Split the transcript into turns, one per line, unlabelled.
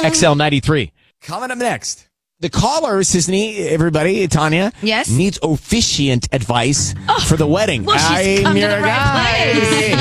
XL93.
Coming up next.
The caller, Sisney, everybody, Tanya,
Yes?
needs officiant advice for the wedding.
Well, she's come to the right place.